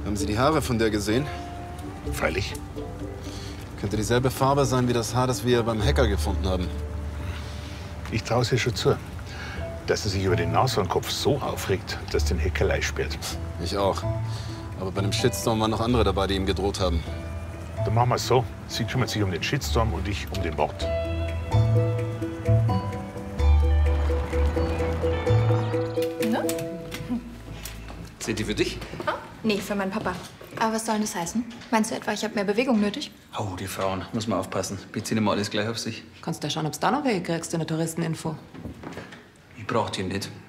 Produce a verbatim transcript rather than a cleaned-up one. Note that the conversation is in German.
Haben Sie die Haare von der gesehen? Freilich. Könnte dieselbe Farbe sein wie das Haar, das wir beim Hacker gefunden haben. Ich traue es ihr schon zu, dass sie sich über den Nashornkopf so aufregt, dass den Hacker leicht sperrt. Ich auch. Aber bei dem Shitstorm waren noch andere dabei, die ihm gedroht haben. Dann machen wir es so. Sie kümmert sich um den Shitstorm und ich um den Mord. Ne? Sind die für dich? Ah, nee, für meinen Papa. Aber was soll denn das heißen? Meinst du etwa, ich habe mehr Bewegung nötig? Oh, die Frauen. Muss man aufpassen. Beziehen immer alles gleich auf sich. Kannst du ja schauen, ob's da noch welche kriegst in der Touristeninfo. Ich brauch die nicht.